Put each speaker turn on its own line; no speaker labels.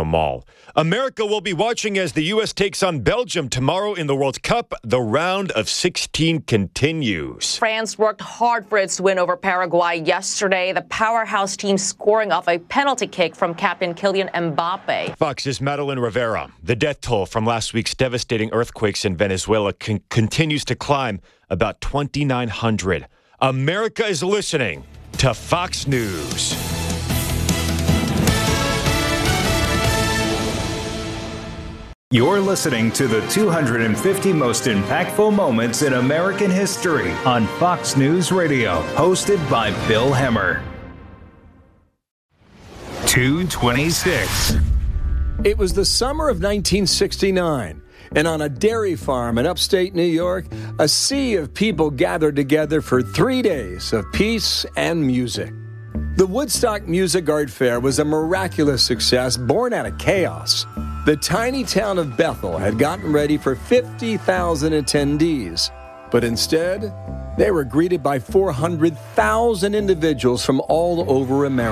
them all. America will be watching as the U.S. takes on Belgium tomorrow in the World Cup. The round of 16 continues.
France worked hard for its win over Paraguay yesterday. The powerhouse team scoring off a penalty kick from captain Kylian Mbappe.
Fox's Madeline Rivera. The death toll from last week's devastating earthquakes in Venezuela continues to climb, about 2,900. America is listening to Fox News.
You're listening to the 250 most impactful moments in American history on Fox News Radio, hosted by Bill Hemmer. 226.
It was the summer of 1969, and on a dairy farm in upstate New York, a sea of people gathered together for 3 days of peace and music. The Woodstock Music Art Fair was a miraculous success born out of chaos. The tiny town of Bethel had gotten ready for 50,000 attendees, but instead, they were greeted by 400,000 individuals from all over America.